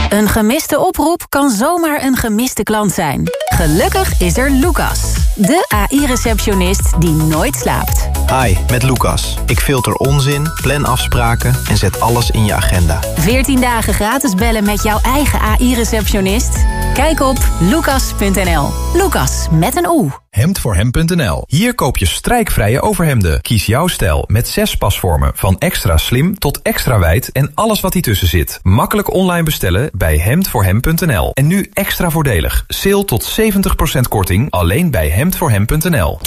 Een gemiste oproep kan zomaar een gemiste klant zijn. Gelukkig is er Lucas, de AI-receptionist die nooit slaapt. Hi, met Lucas. Ik filter onzin, plan afspraken en zet alles in je agenda. 14 dagen gratis bellen met jouw eigen AI-receptionist? Kijk op lucas.nl. Lucas met een O. Hemdvoorhem.nl. Hier koop je strijkvrije overhemden. Kies jouw stijl met 6 pasvormen. Van extra slim tot extra wijd en alles wat ertussen zit. Makkelijk online bestellen bij Hemdvoorhem.nl. En nu extra voordelig. Sale tot 70% korting alleen bij Hemdvoorhem.nl.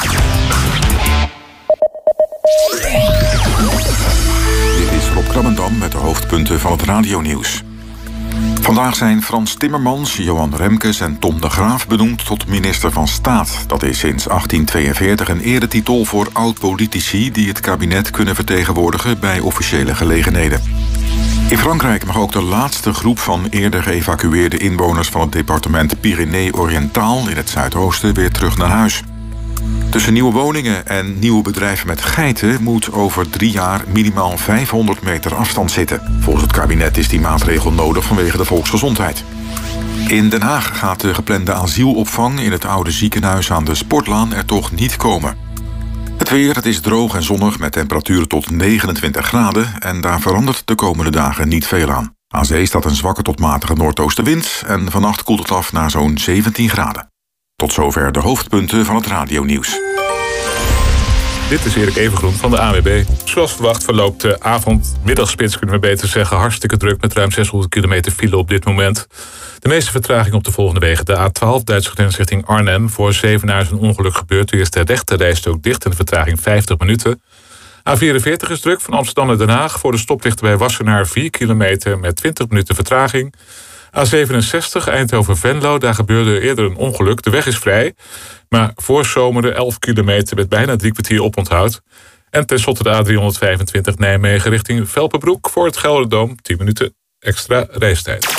Dit is Rob Krabbendam met de hoofdpunten van het radionieuws. Vandaag zijn Frans Timmermans, Johan Remkes en Tom de Graaf benoemd tot minister van Staat. Dat is sinds 1842 een eretitel voor oud-politici die het kabinet kunnen vertegenwoordigen bij officiële gelegenheden. In Frankrijk mag ook de laatste groep van eerder geëvacueerde inwoners van het departement Pyrénées-Orientaal in het zuidoosten weer terug naar huis. Tussen nieuwe woningen en nieuwe bedrijven met geiten moet over 3 jaar minimaal 500 meter afstand zitten. Volgens het kabinet is die maatregel nodig vanwege de volksgezondheid. In Den Haag gaat de geplande asielopvang in het oude ziekenhuis aan de Sportlaan er toch niet komen. Het weer, het is droog en zonnig met temperaturen tot 29 graden... en daar verandert de komende dagen niet veel aan. Aan zee staat een zwakke tot matige noordoostenwind... en vannacht koelt het af naar zo'n 17 graden. Tot zover de hoofdpunten van het radionieuws. Dit is Erik Evengroen van de ANWB. Zoals verwacht verloopt de avond-middagspits, kunnen we beter zeggen, hartstikke druk met ruim 600 kilometer file op dit moment. De meeste vertraging op de volgende wegen. De A12, Duitse grens richting Arnhem. Voor Zevenaar is een ongeluk gebeurd. U is de rechte rijstrook dicht en de vertraging 50 minuten. A44 is druk van Amsterdam naar Den Haag. Voor de stoplichten bij Wassenaar 4 kilometer met 20 minuten vertraging. A67 Eindhoven-Venlo, daar gebeurde eerder een ongeluk. De weg is vrij, maar voor Zomeren 11 kilometer met bijna 3 kwartier oponthoud. En tenslotte de A325 Nijmegen richting Velpenbroek voor het Gelderdoom 10 minuten extra reistijd.